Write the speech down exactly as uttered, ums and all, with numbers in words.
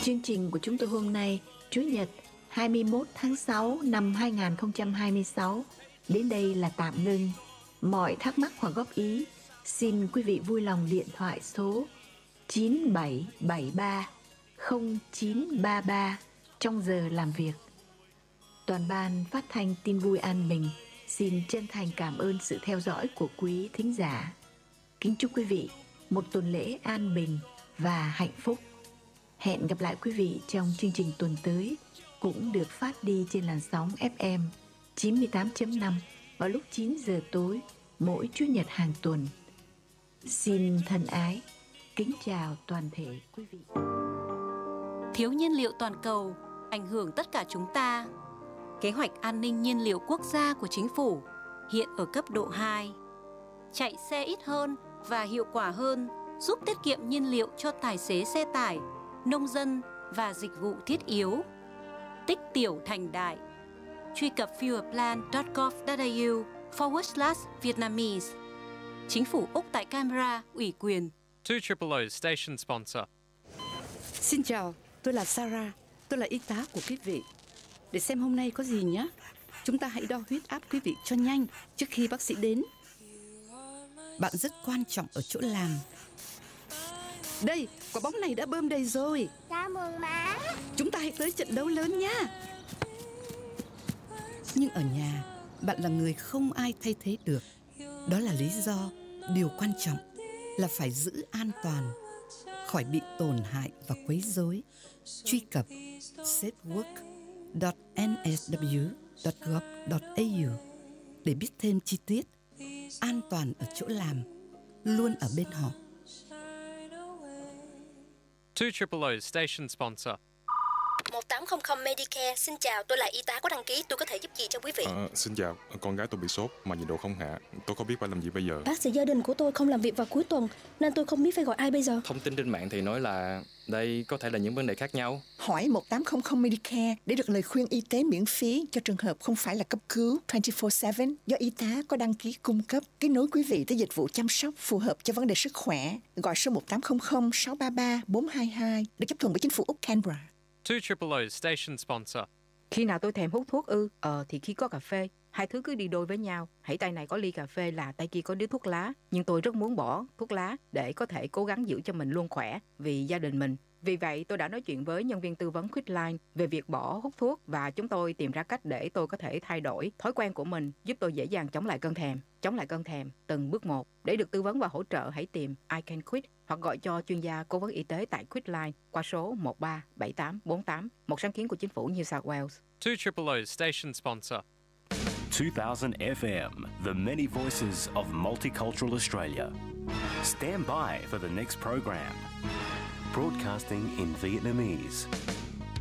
Chương trình của chúng tôi hôm nay, Chủ nhật hai mươi mốt tháng sáu năm hai nghìn không trăm hai mươi sáu, đến đây là tạm ngưng. Mọi thắc mắc hoặc góp ý, xin quý vị vui lòng điện thoại số chín bảy bảy ba không chín ba ba trong giờ làm việc. Toàn ban phát thanh Tin Vui An Bình xin chân thành cảm ơn sự theo dõi của quý thính giả. Kính chúc quý vị một tuần lễ an bình và hạnh phúc. Hẹn gặp lại quý vị trong chương trình tuần tới, cũng được phát đi trên làn sóng ép em chín mươi tám chấm năm vào lúc chín giờ tối mỗi Chủ nhật hàng tuần. Xin thân ái kính chào toàn thể quý vị. Thiếu nhiên liệu toàn cầu ảnh hưởng tất cả chúng ta. Kế hoạch an ninh nhiên liệu quốc gia của chính phủ hiện ở cấp độ hai. Chạy xe ít hơn và hiệu quả hơn, giúp tiết kiệm nhiên liệu cho tài xế xe tải, nông dân và dịch vụ thiết yếu. Tích tiểu thành đại. Truy cập fuelplan chấm gov chấm au forward slash Vietnamese. Chính phủ Úc tại Canberra ủy quyền. two triple O station sponsor. Xin chào, tôi là Sarah, tôi là y tá của quý vị. Để xem hôm nay có gì nhé. Chúng ta hãy đo huyết áp quý vị cho nhanh trước khi bác sĩ đến. Bạn rất quan trọng ở chỗ làm. Đây, quả bóng này đã bơm đầy rồi. Chào mừng má. Chúng ta hãy tới trận đấu lớn nha. Nhưng ở nhà, bạn là người không ai thay thế được. Đó là lý do, điều quan trọng là phải giữ an toàn, khỏi bị tổn hại và quấy rối. Truy cập safework chấm n s w chấm gov chấm a u để biết thêm chi tiết. An toàn ở chỗ làm, luôn ở bên họ. two triple O station sponsor. một tám không không Medicare, xin chào, tôi là y tá có đăng ký, tôi có thể giúp gì cho quý vị? À, xin chào, con gái tôi bị sốt mà nhiệt độ không hạ, tôi không biết phải làm gì bây giờ. Bác sĩ gia đình của tôi không làm việc vào cuối tuần nên tôi không biết phải gọi ai bây giờ. Thông tin trên mạng thì nói là đây có thể là những vấn đề khác nhau. Hỏi một tám không không Medicare để được lời khuyên y tế miễn phí cho trường hợp không phải là cấp cứu hai mươi bốn trên bảy do y tá có đăng ký cung cấp, kết nối quý vị tới dịch vụ chăm sóc phù hợp cho vấn đề sức khỏe. Gọi số một tám không không sáu ba ba bốn hai hai được chấp thuận bởi chính phủ Úc Canberra. two triple O station sponsor. Khi nào tôi thèm hút thuốc ư? Ờ thì khi có cà phê. Hai thứ cứ đi đôi với nhau. Hãy tay này có ly cà phê là tay kia có điếu thuốc lá. Nhưng tôi rất muốn bỏ thuốc lá để có thể cố gắng giữ cho mình luôn khỏe vì gia đình mình. Vì vậy tôi đã nói chuyện với nhân viên tư vấn Quitline về việc bỏ hút thuốc và chúng tôi tìm ra cách để tôi có thể thay đổi thói quen của mình, giúp tôi dễ dàng chống lại cơn thèm. Chống lại cơn thèm từng bước một. Để được tư vấn và hỗ trợ hãy tìm I Can Quit hoặc gọi cho chuyên gia cố vấn y tế tại Quitline qua số một ba bảy tám bốn tám, một sáng kiến của chính phủ New South Wales. two triple O station sponsor. two thousand F M, the many voices of multicultural Australia. Stand by for the next program. Broadcasting in Vietnamese.